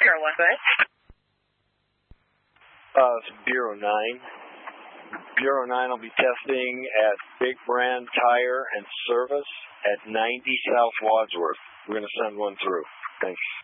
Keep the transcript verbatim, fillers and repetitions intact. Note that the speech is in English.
Bureau one, good. Uh, it's Bureau nine. Bureau nine will be testing at Big Brand Tire and Service at ninety South Wadsworth. We're going to send one through. Thanks.